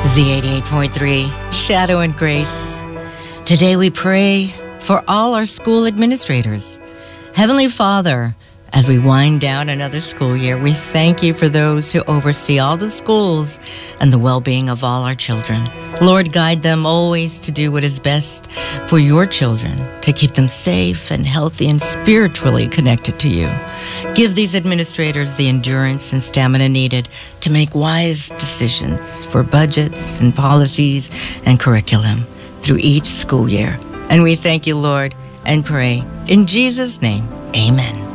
Z88.3, Shadow and Grace. Today we pray for all our school administrators. Heavenly Father, as we wind down another school year, we thank you for those who oversee all the schools and the well-being of all our children. Lord, guide them always to do what is best for your children, to keep them safe and healthy and spiritually connected to you. Give these administrators the endurance and stamina needed to make wise decisions for budgets and policies and curriculum through each school year. And we thank you, Lord, and pray in Jesus' name, amen.